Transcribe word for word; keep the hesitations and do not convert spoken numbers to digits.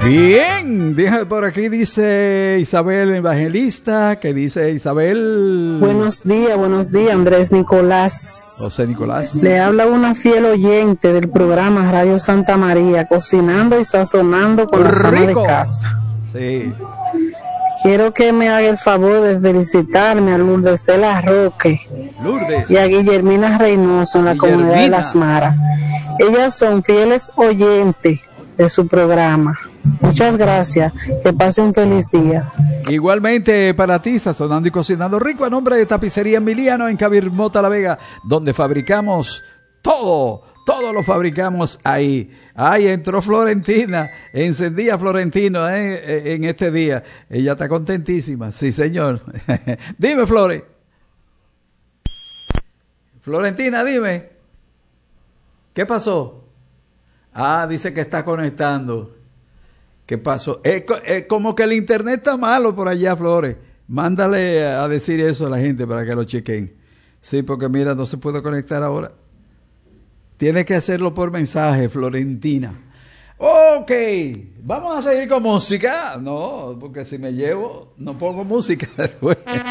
Bien, por aquí dice Isabel Evangelista, que dice Isabel. Buenos días, buenos días, Andrés Nicolás. José Nicolás. Le habla una fiel oyente del programa Radio Santa María, cocinando y sazonando con la ama de casa. Sí. Quiero que me haga el favor de felicitarme a Lourdes de la Roque Lourdes. y a Guillermina Reynoso en la Guillermina. comunidad de Las Maras. Ellas son fieles oyentes de su programa. Muchas gracias, que pase un feliz día. Igualmente para ti, sazonando y cocinando rico, a nombre de Tapicería Emiliano en Cabirmota La Vega, donde fabricamos todo, todo lo fabricamos ahí. Ahí entró Florentina, encendía Florentino eh, en este día. Ella está contentísima, sí señor. Dime, Flore. Florentina, dime. ¿Qué pasó? Ah, dice que está conectando. ¿Qué pasó? Es, es como que el internet está malo por allá, Flores. Mándale a decir eso a la gente para que lo chequen. Sí, porque mira, no se puede conectar ahora. Tiene que hacerlo por mensaje, Florentina. Ok, vamos a seguir con música. No, porque si me llevo, no pongo música después.